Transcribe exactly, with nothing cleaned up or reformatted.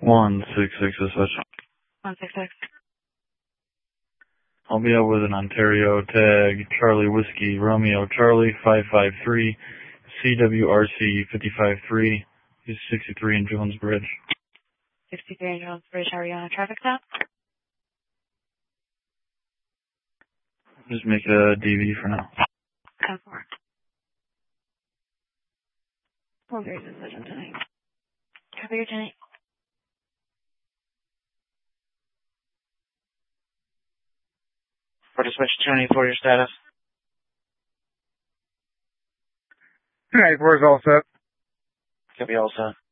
one six six is such. one six six. I'll be out with an Ontario tag, Charlie Whiskey, Romeo Charlie, five five three, C W R C five five three, he's sixty-three in Jones Bridge. sixty-three in Jones Bridge, are you on a traffic stop? Just make a D V for now. ten four. Four great decision tonight. Copy your tonight. For dispatch Tony, for your status. Hey, where's all set? Copy all set.